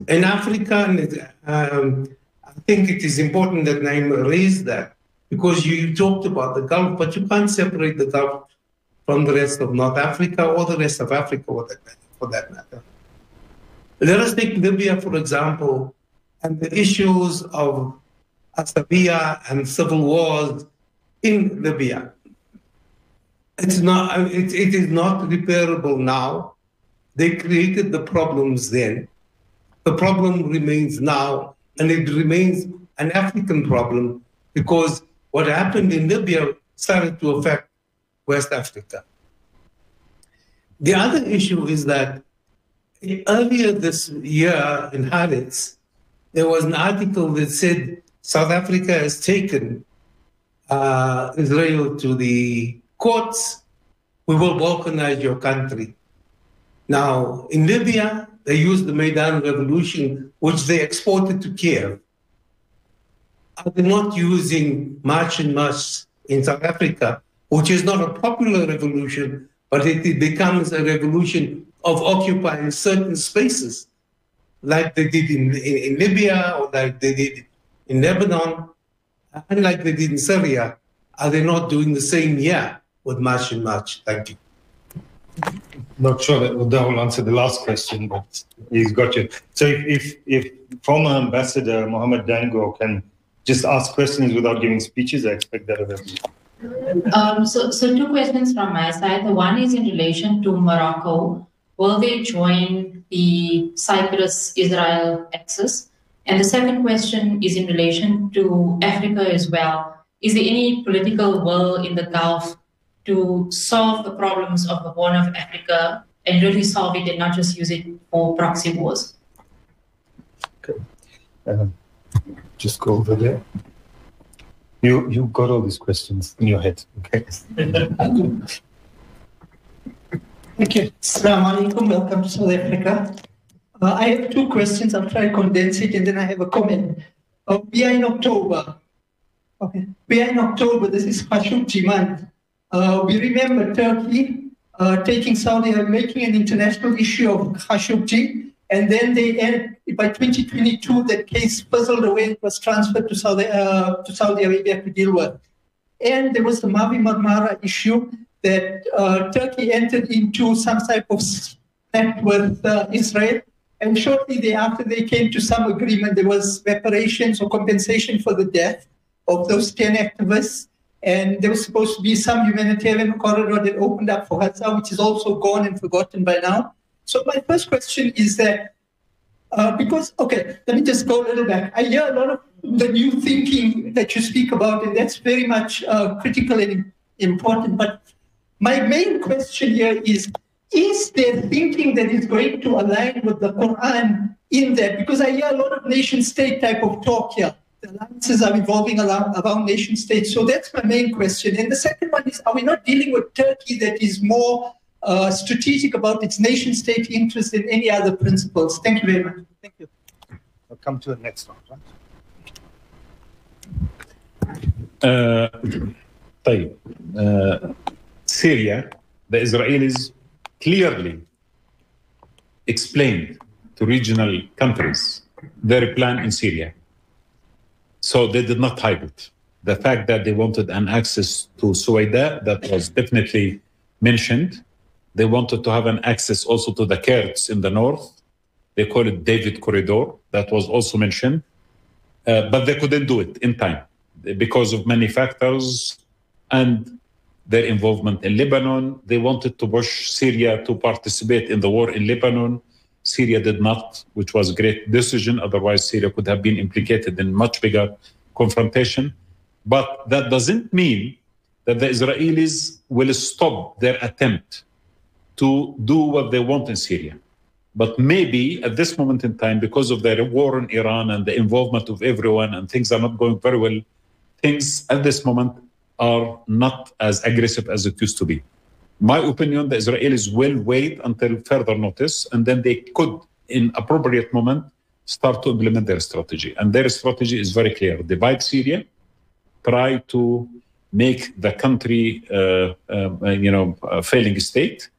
In Africa, I think it is important that Naim raised that, because you talked about the Gulf, but you can't separate the Gulf from the rest of North Africa or the rest of Africa for that matter. Let us take Libya, for example, and the issues of Asabia and civil wars in Libya. It is not repairable now. They created the problems then. The problem remains now, and it remains an African problem, because what happened in Libya started to affect West Africa. The other issue is that earlier this year in Haaretz, there was an article that said South Africa has taken Israel to the courts. We will balkanize your country. Now, in Libya, they used the Maidan Revolution, which they exported to Kiev. Are they not using March and March in South Africa, which is not a popular revolution, but it becomes a revolution of occupying certain spaces, like they did in Libya, or like they did in Lebanon, and like they did in Syria? Are they not doing the same here with March and March? Thank you. Not sure that will answer the last question, but he's got you. So if former Ambassador Mohammed Dango can just ask questions without giving speeches, I expect that of him. So two questions from my side. The one is in relation to Morocco. Will they join the Cyprus-Israel axis? And the second question is in relation to Africa as well. Is there any political will in the Gulf to solve the problems of the Horn of Africa and really solve it and not just use it for proxy wars? Okay. Just go over there. You got all these questions in your head, okay? Thank you. Assalamu alaikum. Welcome to South Africa. I have two questions. I'll try to condense it, and then I have a comment. We are in October. Okay. We are in October. This is Khashoggi month. We remember Turkey taking Saudi, making an international issue of Khashoggi, and then they end by 2022. That case fizzled away. It was transferred to Saudi Arabia to deal with. And there was the Mavi Marmara issue that Turkey entered into some type of pact with Israel. And shortly thereafter, they came to some agreement. There was reparations or compensation for the death of those 10 activists. And there was supposed to be some humanitarian corridor that opened up for Gaza, which is also gone and forgotten by now. So my first question is that, let me just go a little back. I hear a lot of the new thinking that you speak about, and that's very much critical and important. But my main question here is there thinking that is going to align with the Quran in that? Because I hear a lot of nation-state type of talk here. The alliances are evolving around nation-states. So that's my main question. And the second one is, are we not dealing with Turkey that is more strategic about its nation-state interest than any other principles? Thank you very much. Thank you. I'll come to the next one. Right? Syria, the Israelis clearly explained to regional countries their plan in Syria. So they did not hide it. The fact that they wanted an access to Suwaida, that was definitely mentioned. They wanted to have an access also to the Kurds in the north. They call it David Corridor. That was also mentioned. But they couldn't do it in time because of many factors and their involvement in Lebanon. They wanted to push Syria to participate in the war in Lebanon. Syria did not, which was a great decision. Otherwise, Syria could have been implicated in much bigger confrontation. But that doesn't mean that the Israelis will stop their attempt to do what they want in Syria. But maybe at this moment in time, because of the war in Iran and the involvement of everyone and things are not going very well, things at this moment are not as aggressive as it used to be. My opinion, the Israelis will wait until further notice, and then they could, in appropriate moment, start to implement their strategy. And their strategy is very clear. Divide Syria, try to make the country, a failing state,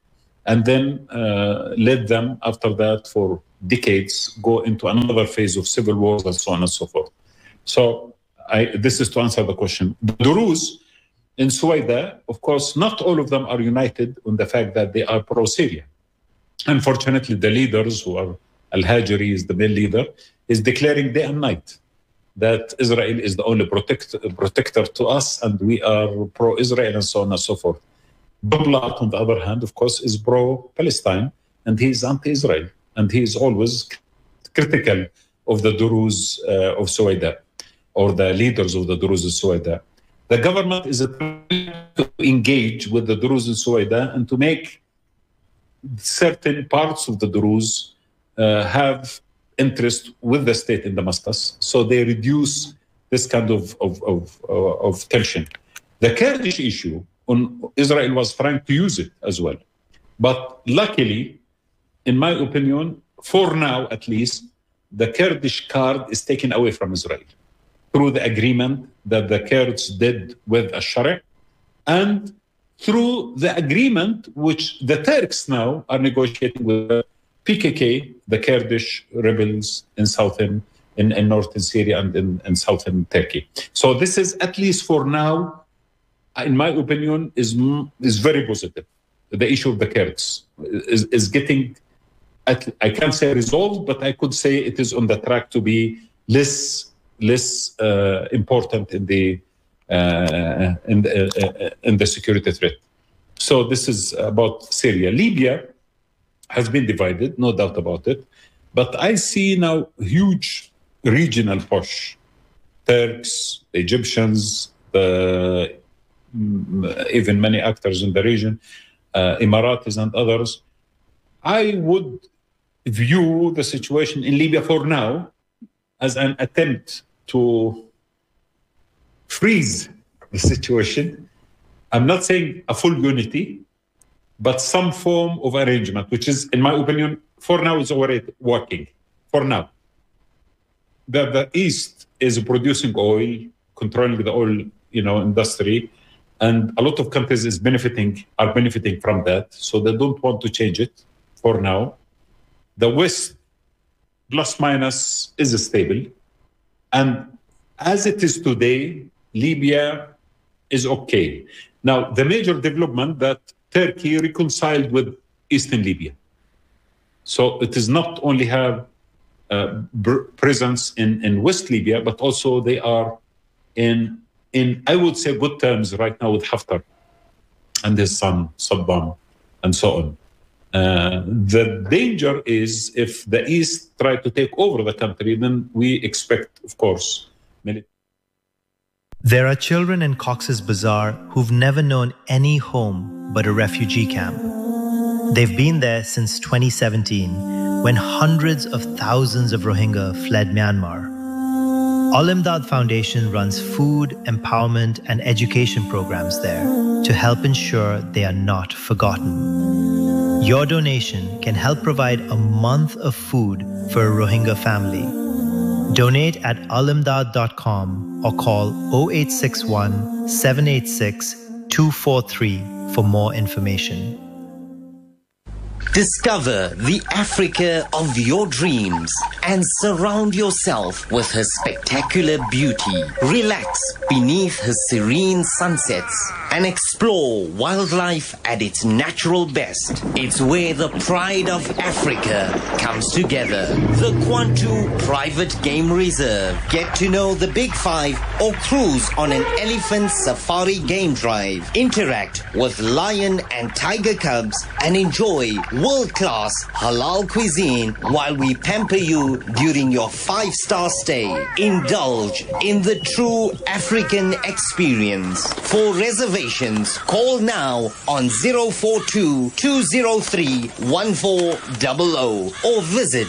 and then let them, after that, for decades, go into another phase of civil wars and so on and so forth. So this is to answer the question. The Druze in Suwaida, of course, not all of them are united on the fact that they are pro-Syria. Unfortunately, the leaders, who are Al-Hajri is the main leader, is declaring day and night that Israel is the only protector to us, and we are pro-Israel and so on and so forth. Bublat, on the other hand, of course, is pro-Palestine, and he is anti-Israel, and he is always critical of the Druze of Suwaida, or the leaders of the Druze of Suwaida. The government is trying to engage with the Druze in Suwaida and to make certain parts of the Druze have interest with the state in Damascus, so they reduce this kind of tension. The Kurdish issue, Israel was trying to use it as well. But luckily, in my opinion, for now at least, the Kurdish card is taken away from Israel through the agreement that the Kurds did with Al-Shari, and through the agreement which the Turks now are negotiating with the PKK, the Kurdish rebels in northern Syria and in southern Turkey. So this is, at least for now, in my opinion, is very positive. The issue of the Kurds is getting, I can't say resolved, but I could say it is on the track to be less important in the security threat. So this is about Syria. Libya has been divided, no doubt about it, but I see now huge regional push. Turks, Egyptians, even many actors in the region, Emiratis and others. I would view the situation in Libya for now as an attempt to freeze the situation. I'm not saying a full unity, but some form of arrangement, which is, in my opinion, for now is already working. For now. The East is producing oil, controlling the oil, industry, and a lot of countries are benefiting from that, so they don't want to change it for now. The West, plus minus, is stable. And as it is today, Libya is okay. Now, the major development that Turkey reconciled with Eastern Libya. So it does not only have presence in West Libya, but also they are in I would say, good terms right now with Haftar and his son, Saddam, and so on. The danger is if the East try to take over the country, then we expect, of course, military. There are children in Cox's Bazar who've never known any home but a refugee camp. They've been there since 2017, when hundreds of thousands of Rohingya fled Myanmar. Al-Imdad Foundation runs food, empowerment, and education programs there to help ensure they are not forgotten. Your donation can help provide a month of food for a Rohingya family. Donate at alimdad.com or call 0861 786 243 for more information. Discover the Africa of your dreams and surround yourself with her spectacular beauty. Relax beneath her serene sunsets and explore wildlife at its natural best. It's where the pride of Africa comes together. The Kwantu Private Game Reserve. Get to know the Big Five or cruise on an elephant safari game drive. Interact with lion and tiger cubs and enjoy world-class halal cuisine while we pamper you during your 5-star stay. Indulge in the true African experience. For reservations, call now on 042-203-1400 or visit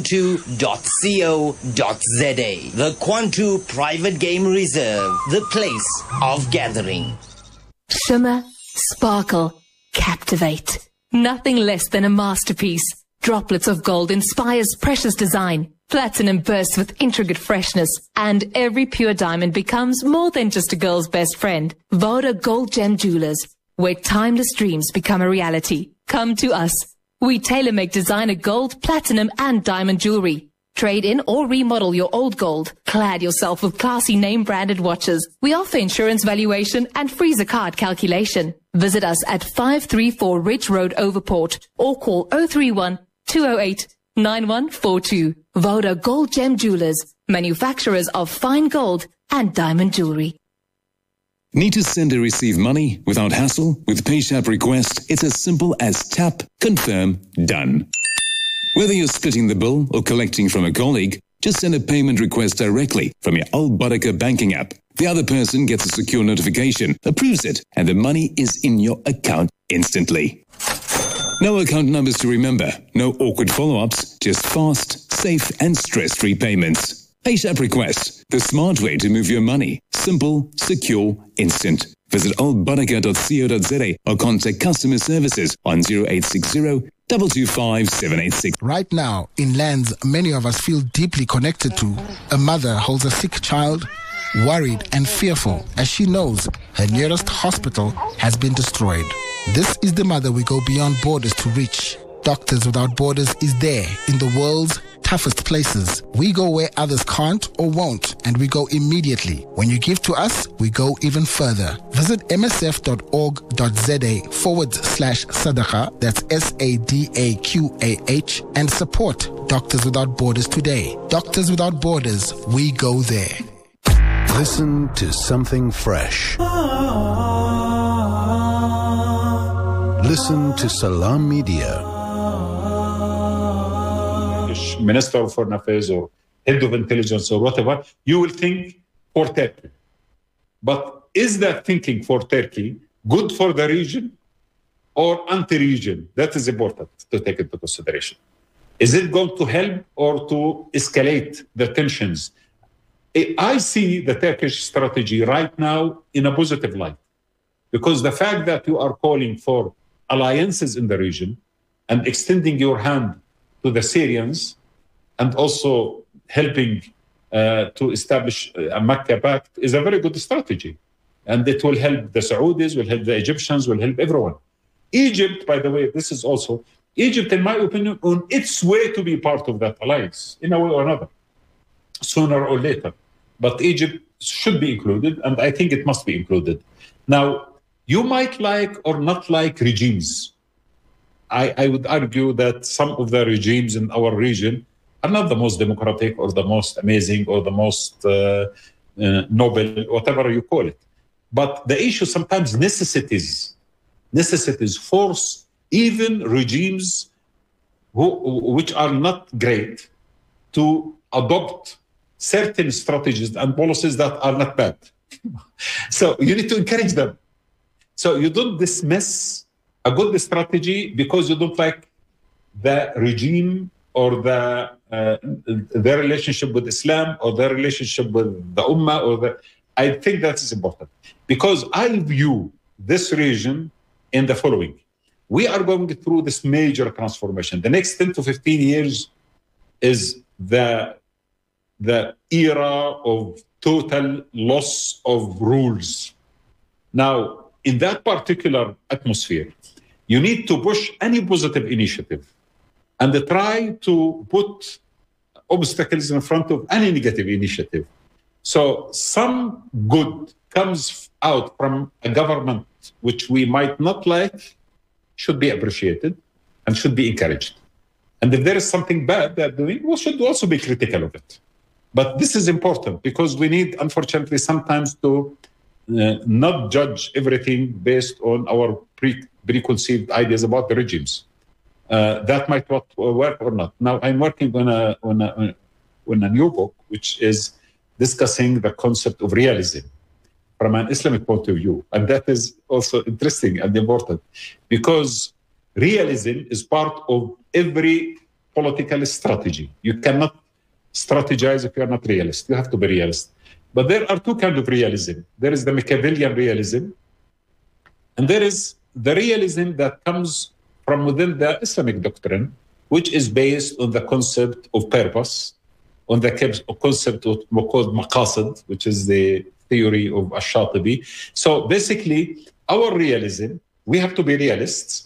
kwantu.co.za. The Kwantu Private Game Reserve, the place of gathering. Shimmer, sparkle, captivate. Nothing less than a masterpiece. Droplets of gold inspires precious design. Platinum bursts with intricate freshness. And every pure diamond becomes more than just a girl's best friend. Voda Gold Gem Jewelers, where timeless dreams become a reality. Come to us. We tailor-make designer gold, platinum and diamond jewelry. Trade in or remodel your old gold. Clad yourself with classy name-branded watches. We offer insurance valuation and freezer card calculation. Visit us at 534 Ridge Road, Overport, or call 031 208 9142. Voda Gold Gem Jewelers, manufacturers of fine gold and diamond jewelry. Need to send or receive money without hassle? With PayShap Request, it's as simple as tap, confirm, done. Whether you're splitting the bill or collecting from a colleague, just send a payment request directly from your Al Barakah banking app. The other person gets a secure notification, approves it, and the money is in your account instantly. No account numbers to remember, no awkward follow-ups, just fast, safe, and stress-free payments. PayShap Request, the smart way to move your money. Simple, secure, instant. Visit albarakah.co.za or contact customer services on 0860 225 786. Right now, in lands many of us feel deeply connected to, a mother holds a sick child, worried and fearful as she knows her nearest hospital has been destroyed. This is the mother we go beyond borders to reach. Doctors Without Borders is there in the world's toughest places. We go where others can't or won't, and we go immediately. When you give to us, we go even further. Visit msf.org.za/sadaqa, that's SADAQAH, and support Doctors Without Borders today. Doctors Without Borders, we go there. Listen to something fresh. Listen to Salam Media. Minister of Foreign Affairs or head of intelligence or whatever, you will think for Turkey. But is that thinking for Turkey good for the region or anti-region? That is important to take into consideration. Is it going to help or to escalate the tensions? I see the Turkish strategy right now in a positive light, because the fact that you are calling for alliances in the region and extending your hand to the Syrians and also helping to establish a Mecca Pact is a very good strategy. And it will help the Saudis, will help the Egyptians, will help everyone. Egypt, by the way, this is also, Egypt, in my opinion, on its way to be part of that alliance, in a way or another, sooner or later. But Egypt should be included, and I think it must be included. Now, you might like or not like regimes. I would argue that some of the regimes in our region are not the most democratic or the most amazing or the most noble, whatever you call it. But the issue sometimes necessities force even regimes which are not great to adopt certain strategies and policies that are not bad. So you need to encourage them. So you don't dismiss a good strategy because you don't like the regime or their relationship with Islam or their relationship with the Ummah I think that is important, because I view this region in the following. We are going through this major transformation. The next 10 to 15 years is the era of total loss of rules. Now, in that particular atmosphere, you need to push any positive initiative and try to put obstacles in front of any negative initiative. So some good comes out from a government which we might not like, should be appreciated and should be encouraged. And if there is something bad they're doing, we should also be critical of it. But this is important because we need, unfortunately, sometimes to not judge everything based on our preconceived ideas about the regimes. That might not work or not. Now, I'm working on a new book, which is discussing the concept of realism from an Islamic point of view. And that is also interesting and important because realism is part of every political strategy. You cannot strategize if you are not realist. You have to be realist. But there are two kinds of realism. There is the Machiavellian realism, and there is the realism that comes from within the Islamic doctrine, which is based on the concept of purpose, on the concept of called maqasid, which is the theory of Ash-Shatibi. So basically, our realism, we have to be realists,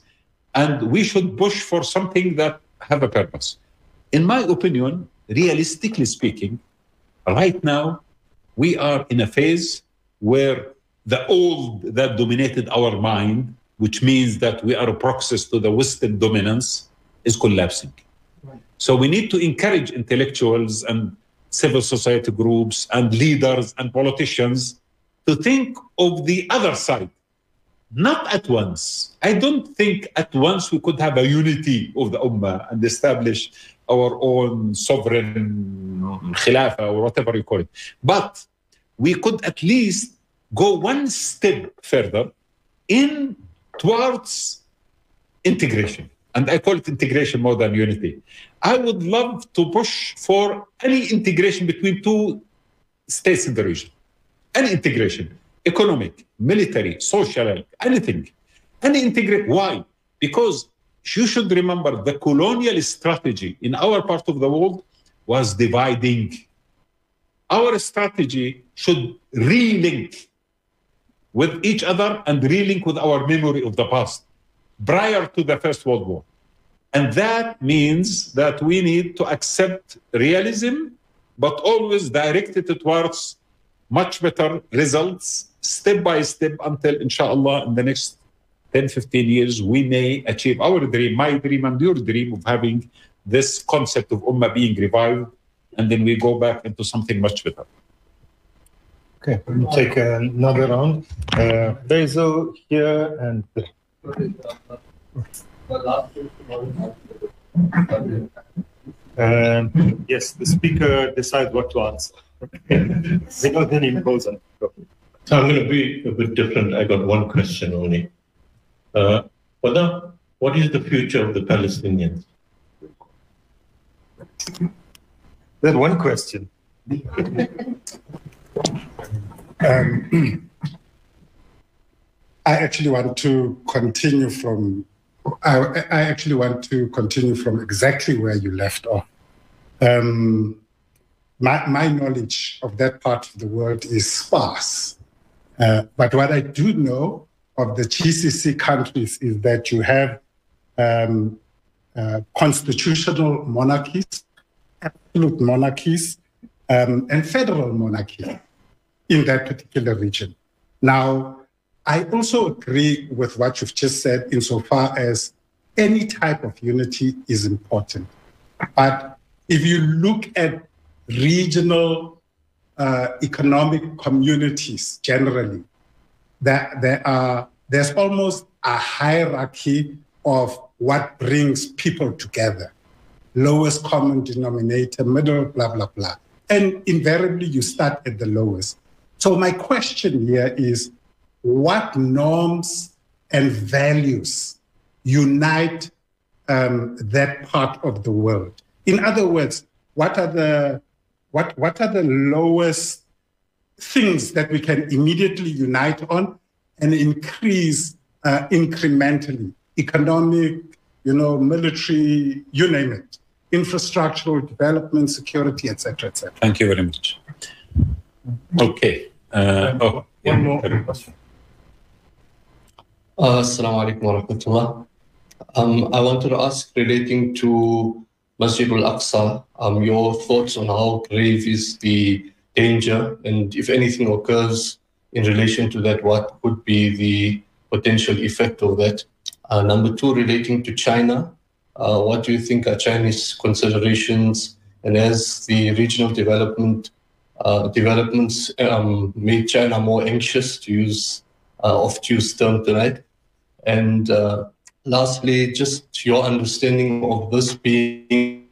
and we should push for something that have a purpose. In my opinion, realistically speaking, right now, we are in a phase where the old that dominated our mind, which means that we are a proxy to the Western dominance, is collapsing. So we need to encourage intellectuals and civil society groups and leaders and politicians to think of the other side, not at once. I don't think at once we could have a unity of the Ummah and establish our own sovereign khilafah or whatever you call it. But we could at least go one step further in towards integration. And I call it integration more than unity. I would love to push for any integration between two states in the region. Any integration, economic, military, social, anything. Any integration. Why? Because you should remember the colonial strategy in our part of the world was dividing. Our strategy should relink with each other and relink with our memory of the past prior to the First World War. And that means that we need to accept realism, but always direct it towards much better results, step by step, until, inshallah, in the next 10, 15 years, we may achieve our dream, my dream and your dream of having this concept of Ummah being revived, and then we go back into something much better. Okay, we'll take another round. Basil here and there. Yes, the speaker decides what to answer. Then he goes on. So I'm going to be a bit different. I got one question only. What is the future of the Palestinians? Then one question. I actually want to continue from. I actually want to continue from exactly where you left off. My knowledge of that part of the world is sparse, but what I do know of the GCC countries is that you have constitutional monarchies, absolute monarchies, and federal monarchies in that particular region. Now, I also agree with what you've just said insofar as any type of unity is important. But if you look at regional economic communities generally, there's almost a hierarchy of what brings people together. Lowest common denominator, middle, blah, blah, blah. And invariably you start at the lowest. So my question here is, what norms and values unite that part of the world? In other words, what are the lowest things that we can immediately unite on and increase incrementally? Economic, military, you name it, infrastructural development, security, etc., etc. Thank you very much. Okay. One more. Assalamu alaikum wa rahmatullah. I wanted to ask, relating to Masjid al-Aqsa, your thoughts on how grave is the danger, and if anything occurs in relation to that, what could be the potential effect of that? Number two, relating to China, what do you think are Chinese considerations, and as the regional developments made China more anxious, to use oft-used term tonight? And lastly, just your understanding of this being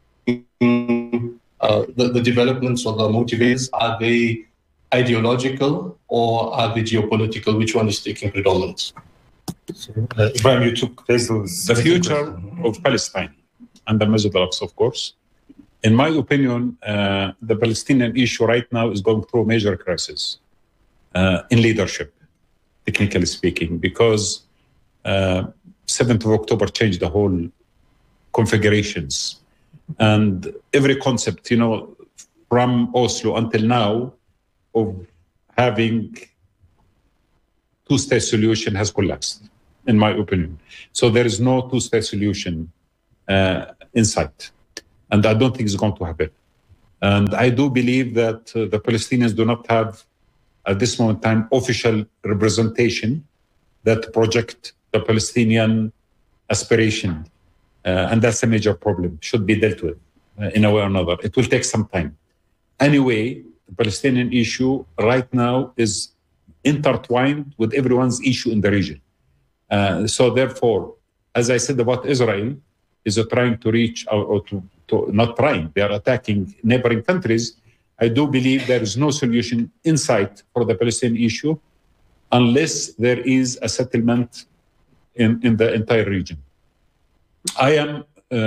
the developments or the motivators. Are they ideological or are they geopolitical? Which one is taking predominance? Ibrahim, you took the future of Palestine and the Masjid al-Aqsa, of course. In my opinion, the Palestinian issue right now is going through a major crisis in leadership, technically speaking, because 7th of October changed the whole configurations. And every concept, from Oslo until now, of having two-state solution has collapsed. in my opinion. So there is no two-state solution in sight. And I don't think it's going to happen. And I do believe that the Palestinians do not have, at this moment in time, official representation that project the Palestinian aspiration. And that's a major problem, should be dealt with in a way or another. It will take some time. Anyway, the Palestinian issue right now is intertwined with everyone's issue in the region. So therefore, as I said about Israel, is trying to reach, or to not trying, they are attacking neighboring countries. I do believe there is no solution in sight for the Palestinian issue unless there is a settlement in the entire region. I am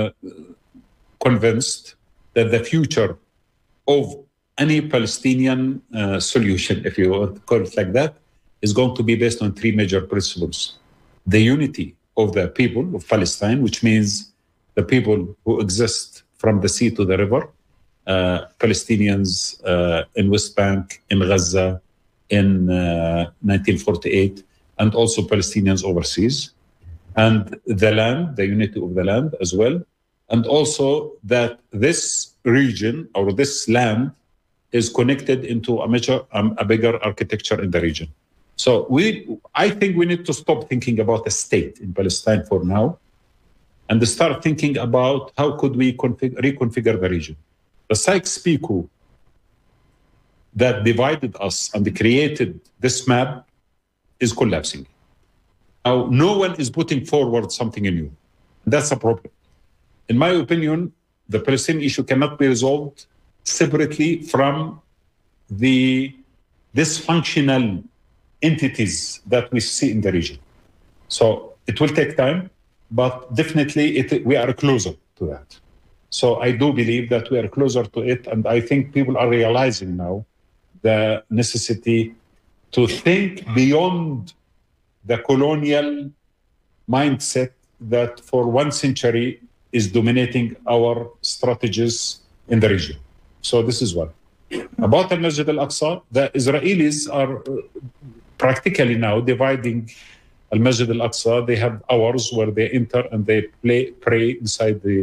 convinced that the future of any Palestinian solution, if you want to call it like that, is going to be based on three major principles. The unity of the people of Palestine, which means the people who exist from the sea to the river, Palestinians in West Bank, in Gaza, in 1948, and also Palestinians overseas, and the land, the unity of the land as well, and also that this region or this land is connected into a bigger architecture in the region. So I think we need to stop thinking about a state in Palestine for now and start thinking about how could we reconfigure the region. The Sykes-Picot that divided us and created this map is collapsing. Now, no one is putting forward something new. That's a problem. In my opinion, the Palestinian issue cannot be resolved separately from the dysfunctional entities that we see in the region. So it will take time, but definitely we are closer to that. So I do believe that we are closer to it, and I think people are realizing now the necessity to think beyond the colonial mindset that for 1 century is dominating our strategies in the region. So this is one. About al-Masjid al-Aqsa, the Israelis are practically now dividing al-Masjid al-Aqsa. They have hours where they enter and they pray inside the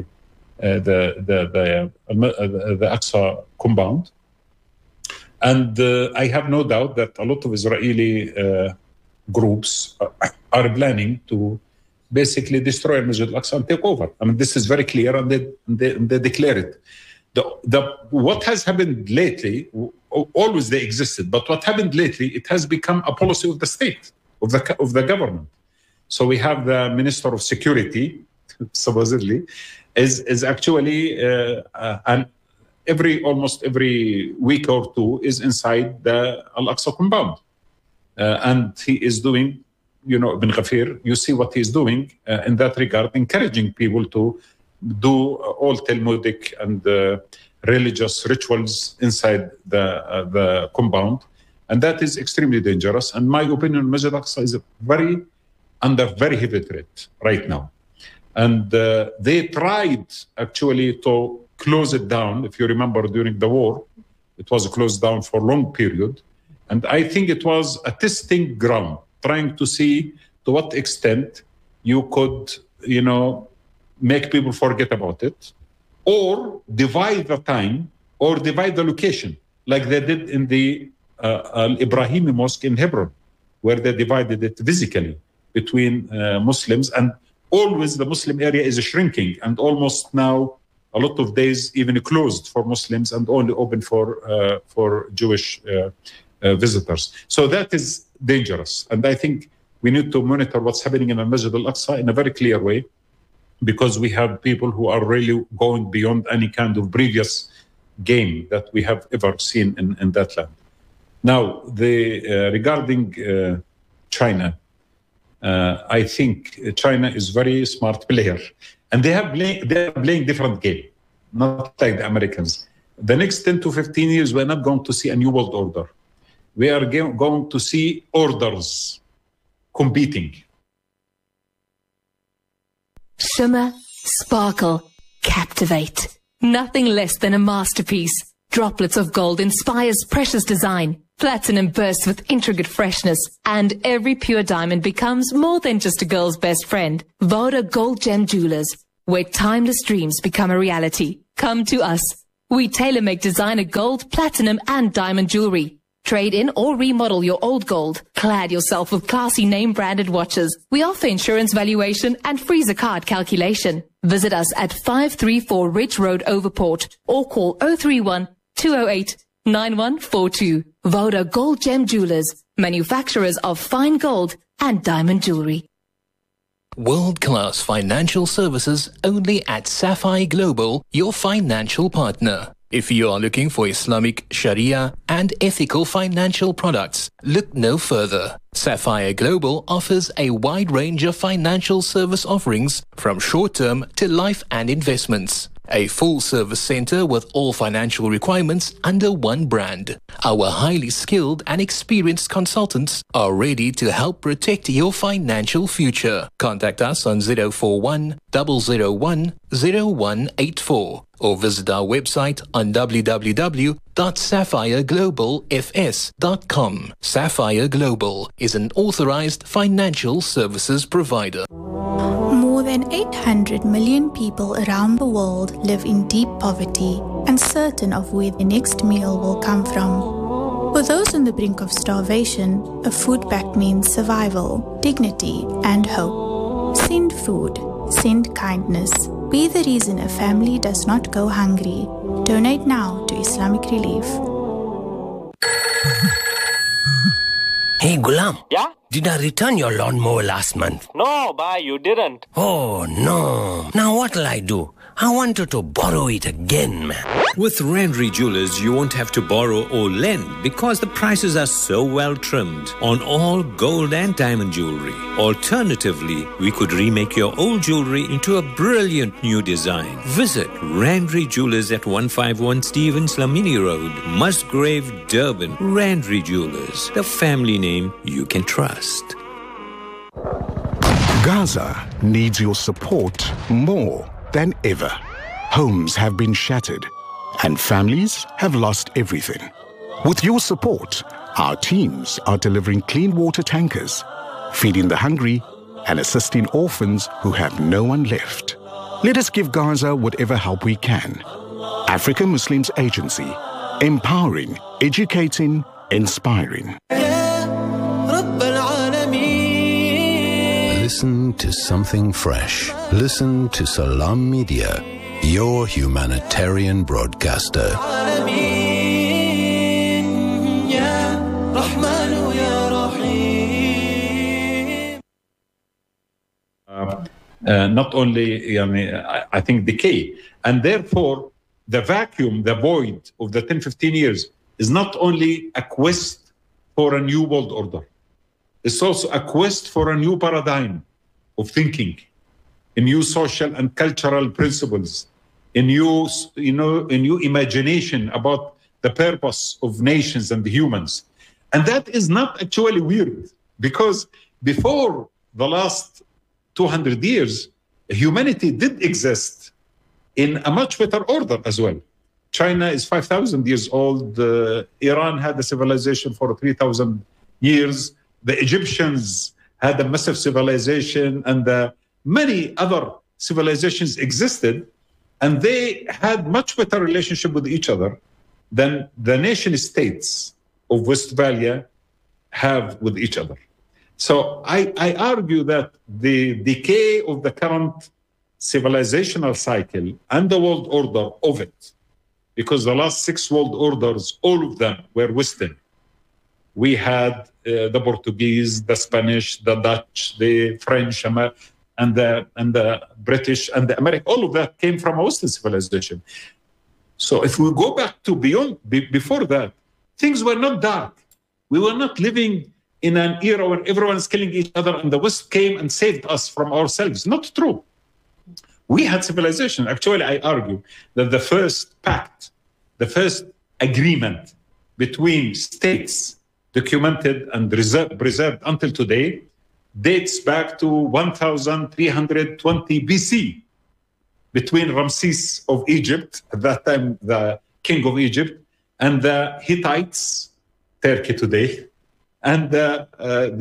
Aqsa compound. And I have no doubt that a lot of Israeli groups are planning to basically destroy al-Masjid al-Aqsa and take over. I mean, this is very clear, and they declare it. What has happened lately, always they existed, but what happened lately, it has become a policy of the state, of the government. So we have the Minister of Security, supposedly, is actually almost every week or two is inside the Al-Aqsa compound. And he is doing, Ibn Ghafir, you see what he's doing in that regard, encouraging people to do all Talmudic and religious rituals inside the compound. And that is extremely dangerous. And my opinion, Masjid al-Aqsa is under very heavy threat right now. And they tried actually to close it down. If you remember, during the war, it was closed down for a long period. And I think it was a testing ground, trying to see to what extent you could, make people forget about it, or divide the time, or divide the location, like they did in the Al-Ibrahimi Mosque in Hebron, where they divided it physically between Muslims. And always the Muslim area is shrinking, and almost now a lot of days even closed for Muslims and only open for Jewish visitors. So that is dangerous. And I think we need to monitor what's happening in Al-Masjid al-Aqsa in a very clear way, because we have people who are really going beyond any kind of previous game that we have ever seen in that land. Now, regarding China, I think China is very smart player, and they are playing different game, not like the Americans. The next 10 to 15 years, we're not going to see a new world order. We are going to see orders competing. Shimmer, sparkle, captivate. Nothing less than a masterpiece. Droplets of gold inspires precious design. Platinum bursts with intricate freshness, and every pure diamond becomes more than just a girl's best friend. Voda Gold Gem Jewelers, where timeless dreams become a reality. Come to us. We tailor-make designer gold, platinum, and diamond jewelry. Trade in or remodel your old gold. Clad yourself with classy name-branded watches. We offer insurance valuation and free zakat calculation. Visit us at 534 Ridge Road, Overport, or call 031 208 9142. Voda Gold Gem Jewelers, manufacturers of fine gold and diamond jewelry. World-class financial services only at Sapphire Global, your financial partner. If you are looking for Islamic Sharia and ethical financial products, look no further. Sapphire Global offers a wide range of financial service offerings from short-term to life and investments. A full-service center with all financial requirements under one brand. Our highly skilled and experienced consultants are ready to help protect your financial future. Contact us on 041 001 0184 or visit our website on www.sapphireglobalfs.com. Sapphire Global is an authorized financial services provider. More than 800 million people around the world live in deep poverty, uncertain of where the next meal will come from. For those on the brink of starvation, a food pact means survival, dignity, and hope. Send food. Send kindness. Be the reason a family does not go hungry. Donate now to Islamic Relief. Hey, Gulam. Yeah? Did I return your lawnmower last month? No, bhai, you didn't. Oh, no. Now what'll I do? I wanted to borrow it again, man. With Randry Jewelers, you won't have to borrow or lend because the prices are so well trimmed on all gold and diamond jewelry. Alternatively, we could remake your old jewelry into a brilliant new design. Visit Randry Jewelers at 151 Stevens Lamini Road, Musgrave, Durban. Randry Jewelers, the family name you can trust. Gaza needs your support more than ever. Homes have been shattered and families have lost everything. With your support, our teams are delivering clean water tankers, feeding the hungry and assisting orphans who have no one left. Let us give Gaza whatever help we can. African Muslims Agency, empowering, educating, inspiring. Listen to something fresh. Listen to Salam Media, your humanitarian broadcaster. Not only, I think, decay. And therefore, the vacuum, the void of the 10-15 years is not only a quest for a new world order. It's also a quest for a new paradigm of thinking, a new social and cultural principles, a new, a new imagination about the purpose of nations and humans. And that is not actually weird, because before the last 200 years, humanity did exist in a much better order as well. China is 5,000 years old. Iran had a civilization for 3,000 years. The Egyptians had a massive civilization, and many other civilizations existed, and they had much better relationship with each other than the nation states of Westphalia have with each other. So I argue that the decay of the current civilizational cycle and the world order of it, because the last 6 world orders, all of them were Western. We had the Portuguese, the Spanish, the Dutch, the French, and the British, and the American. All of that came from a Western civilization. So if we go back to before that, things were not dark. We were not living in an era when everyone's killing each other and the West came and saved us from ourselves. Not true. We had civilization. Actually, I argue that the first pact, the first agreement between states documented and preserved until today dates back to 1320 BC between Ramses of Egypt, at that time the king of Egypt, and the Hittites, Turkey today, and the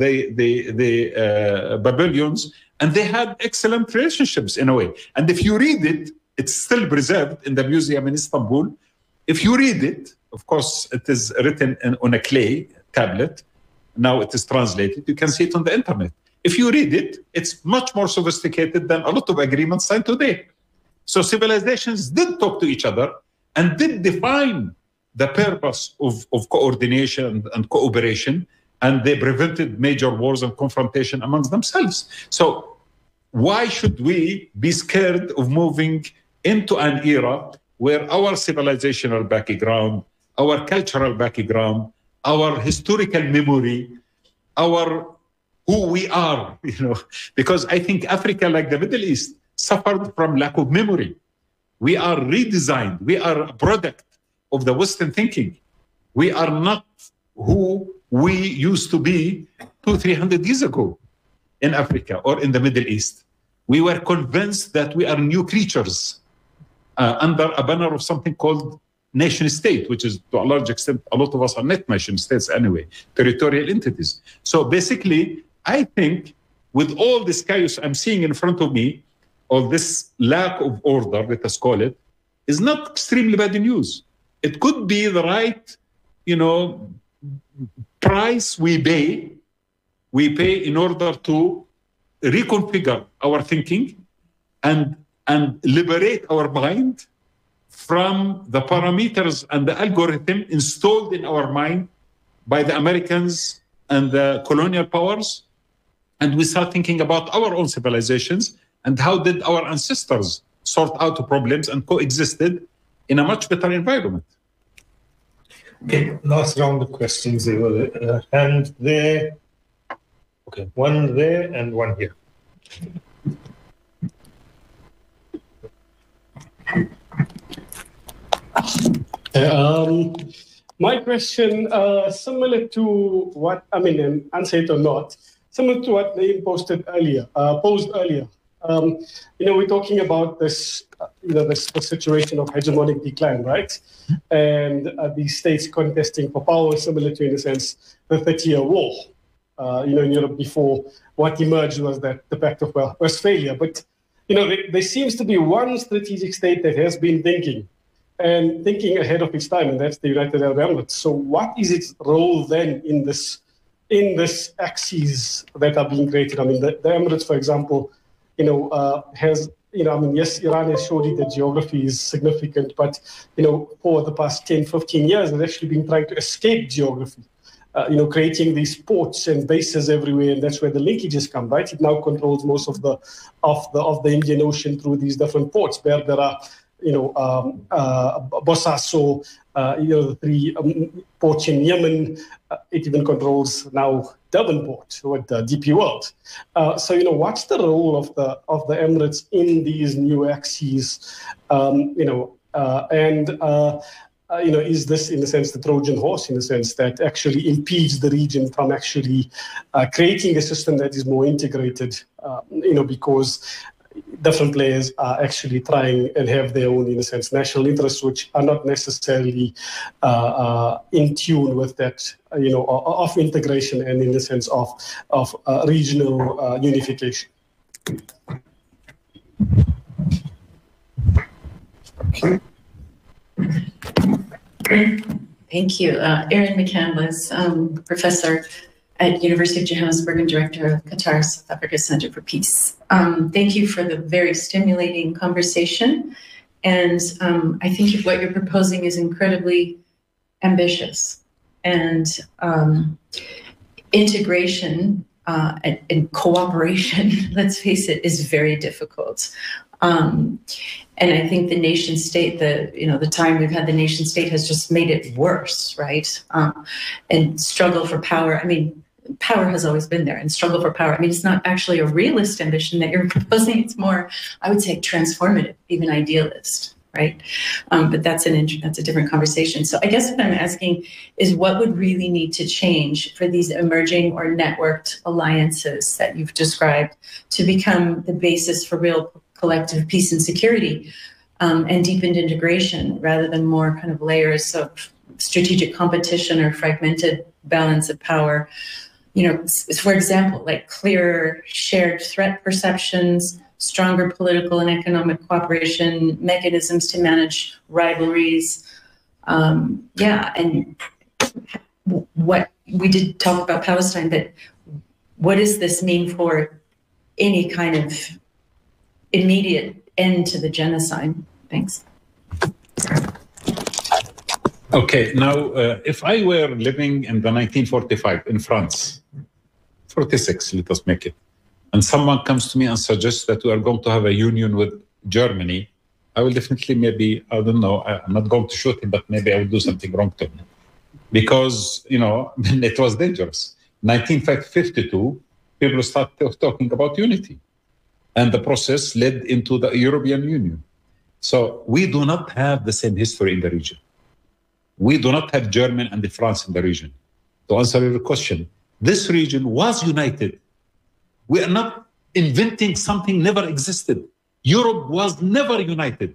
Babylonians, and they had excellent relationships in a way. And if you read it, it's still preserved in the museum in Istanbul. If you read it, of course, it is written on a clay tablet. Now it is translated. You can see it on the internet. If you read it, it's much more sophisticated than a lot of agreements signed today. So civilizations did talk to each other and did define the purpose of coordination and cooperation, and they prevented major wars and confrontation amongst themselves. So why should we be scared of moving into an era where our civilizational background, our cultural background, our historical memory, our who we are, because I think Africa, like the Middle East, suffered from lack of memory. We are redesigned. We are a product of the Western thinking. We are not who we used to be 200-300 years ago in Africa or in the Middle East. We were convinced that we are new creatures under a banner of something called nation state, which is to a large extent, a lot of us are not nation states anyway, territorial entities. So basically, I think with all this chaos I'm seeing in front of me, all this lack of order, let us call it, is not extremely bad news. It could be the right, price we pay in order to reconfigure our thinking and liberate our mind from the parameters and the algorithm installed in our mind by the Americans and the colonial powers. And we start thinking about our own civilizations and how did our ancestors sort out problems and coexisted in a much better environment. Okay, last round of questions. There were a hand there. Okay, one there and one here. My question, similar to what, answer it or not, similar to what they posed earlier. We're talking about this, the situation of hegemonic decline, right? And the states contesting for power, similar to, in a sense, the 30-year war. In Europe before, what emerged was that the Pact of Westphalia. But, there seems to be one strategic state that has been thinking ahead of its time, and that's the United Arab Emirates. So what is its role then in this axes that are being created? The Emirates, for example, has, yes, Iran has showed it that geography is significant, but, for the past 10, 15 years, they've actually been trying to escape geography, creating these ports and bases everywhere, and that's where the linkages come, right? It now controls most of the Indian Ocean through these different ports. Berbera, Bosaso, the three ports in Yemen. It even controls now Durban port with the DP World. So what's the role of the Emirates in these new axes? Is this, in a sense, the Trojan horse, in a sense, that actually impedes the region from actually creating a system that is more integrated, because different players are actually trying and have their own, in a sense, national interests, which are not necessarily in tune with that, of integration and in the sense of regional unification. Okay. Thank you. Erin McCandless, professor at University of Johannesburg and director of Qatar South Africa Center for Peace. Thank you for the very stimulating conversation. And I think what you're proposing is incredibly ambitious. And integration and cooperation, let's face it, is very difficult. And I think the nation state, the time we've had the nation state has just made it worse, right? And struggle for power. Power has always been there, and struggle for power. It's not actually a realist ambition that you're proposing. It's more, I would say, transformative, even idealist, right? But that's a different conversation. So I guess what I'm asking is, what would really need to change for these emerging or networked alliances that you've described to become the basis for real collective peace and security? and deepened integration rather than more kind of layers of strategic competition or fragmented balance of power. For example, like clearer shared threat perceptions, stronger political and economic cooperation, mechanisms to manage rivalries. And what we did talk about Palestine, but what does this mean for any kind of immediate end to the genocide? Thanks. Okay, now, if I were living in the 1945 in France, 46, let us make it, and someone comes to me and suggests that we are going to have a union with Germany, I will definitely maybe, I don't know, I'm not going to shoot him, but maybe I will do something wrong to him. Because, it was dangerous. 1952, people started talking about unity. And the process led into the European Union. So we do not have the same history in the region. We do not have Germany and France in the region. To answer your question, this region was united. We are not inventing something never existed. Europe was never united.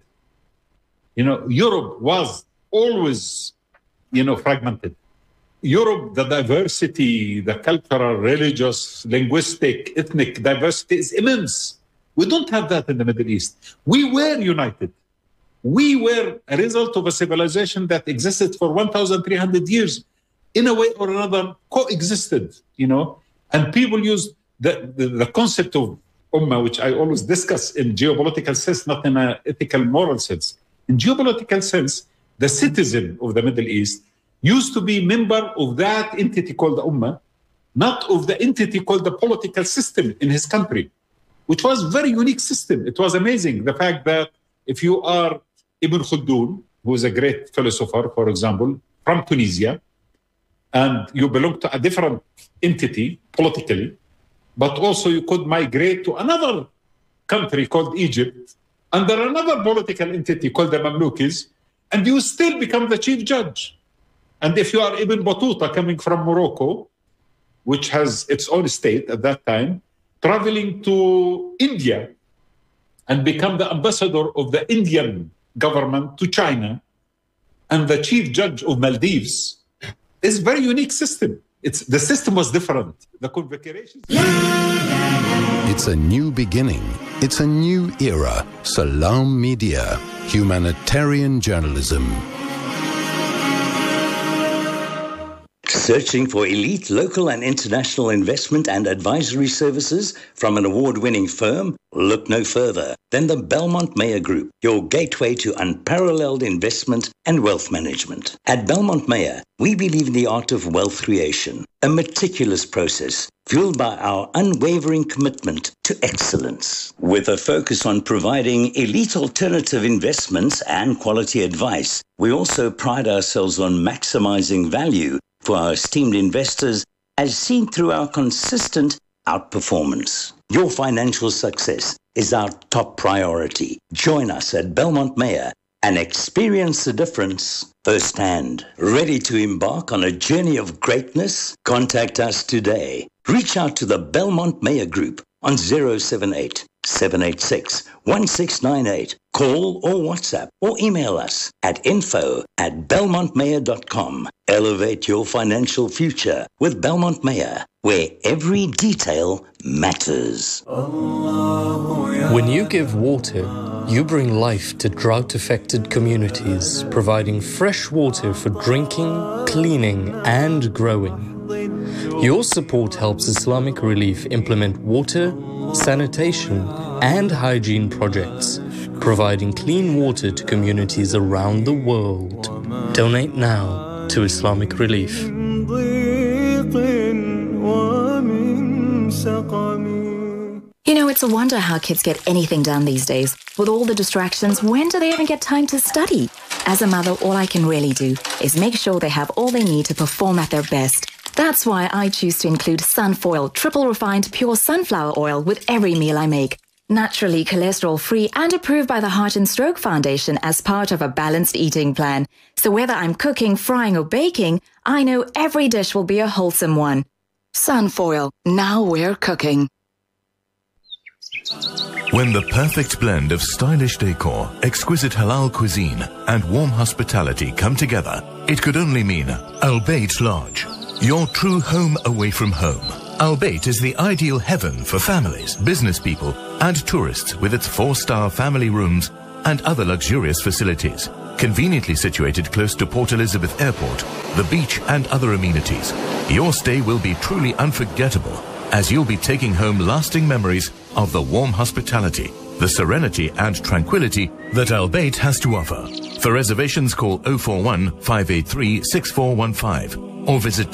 Europe was always, fragmented. Europe, the diversity, the cultural, religious, linguistic, ethnic diversity is immense. We don't have that in the Middle East. We were united. We were a result of a civilization that existed for 1,300 years. In a way or another, coexisted, and people used the concept of ummah, which I always discuss in geopolitical sense, not in an ethical, moral sense. In geopolitical sense, the citizen of the Middle East used to be member of that entity called the ummah, not of the entity called the political system in his country, which was a very unique system. It was amazing. The fact that if you are Ibn Khaldun, who is a great philosopher, for example, from Tunisia, and you belong to a different entity politically, but also you could migrate to another country called Egypt under another political entity called the Mamlukis, and you still become the chief judge. And if you are Ibn Battuta coming from Morocco, which has its own state at that time, traveling to India and become the ambassador of the Indian government to China and the chief judge of Maldives, is a very unique system. The system was different. The configurations. It's a new beginning. It's a new era. Salam Media, humanitarian journalism. Searching for elite local and international investment and advisory services from an award-winning firm? Look no further than the Belmont Meyer Group, your gateway to unparalleled investment and wealth management. At Belmont Meyer, we believe in the art of wealth creation, a meticulous process fueled by our unwavering commitment to excellence. With a focus on providing elite alternative investments and quality advice, we also pride ourselves on maximizing value for our esteemed investors, as seen through our consistent outperformance. Your financial success is our top priority. Join us at Belmont Meyer and experience the difference firsthand. Ready to embark on a journey of greatness? Contact us today. Reach out to the Belmont Meyer Group on 078-786-1698. Call or WhatsApp or email us at info@belmontmeyer.com. Elevate your financial future with Belmont Meyer, where every detail matters. When you give water, you bring life to drought-affected communities, providing fresh water for drinking, cleaning, and growing. Your support helps Islamic Relief implement water, sanitation, and hygiene projects, providing clean water to communities around the world. Donate now to Islamic Relief. It's a wonder how kids get anything done these days. With all the distractions, when do they even get time to study? As a mother, all I can really do is make sure they have all they need to perform at their best. That's why I choose to include Sunfoil triple refined pure sunflower oil with every meal I make. Naturally cholesterol-free and approved by the Heart and Stroke Foundation as part of a balanced eating plan. So whether I'm cooking, frying or baking, I know every dish will be a wholesome one. Sunfoil, now we're cooking. When the perfect blend of stylish decor, exquisite halal cuisine, and warm hospitality come together, it could only mean Al Bayt Lodge, your true home away from home. Al Bayt is the ideal heaven for families, business people, and tourists with its 4-star family rooms and other luxurious facilities. Conveniently situated close to Port Elizabeth Airport, the beach, and other amenities, your stay will be truly unforgettable, as you'll be taking home lasting memories of the warm hospitality, the serenity and tranquility that Al Bayt has to offer. For reservations, call 041 583 6415 or visit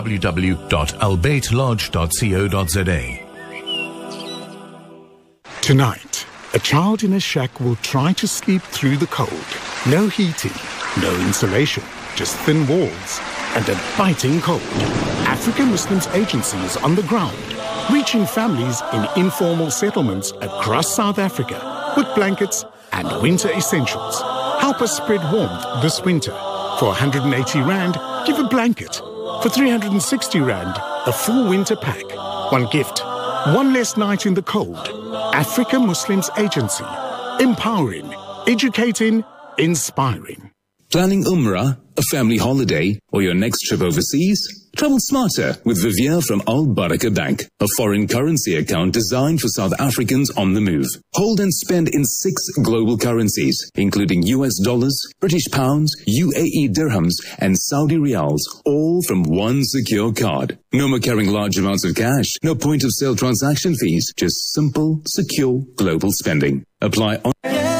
www.albaytlodge.co.za. Tonight, a child in a shack will try to sleep through the cold. No heating, no insulation, just thin walls and a biting cold. African Muslims Agency is on the ground, reaching families in informal settlements across South Africa with blankets and winter essentials. Help us spread warmth this winter. For 180 Rand, give a blanket. For 360 Rand, a full winter pack. One gift, one less night in the cold. Africa Muslims Agency. Empowering, educating, inspiring. Planning Umrah, a family holiday, or your next trip overseas? Travel smarter with Vivier from Al Baraka Bank, a foreign currency account designed for South Africans on the move. Hold and spend in 6 global currencies, including US dollars, British pounds, UAE dirhams, and Saudi riyals, all from one secure card. No more carrying large amounts of cash, no point of sale transaction fees, just simple, secure global spending. Apply on.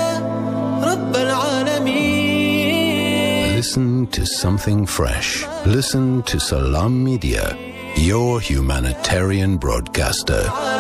Listen to something fresh. Listen to Salam Media, your humanitarian broadcaster.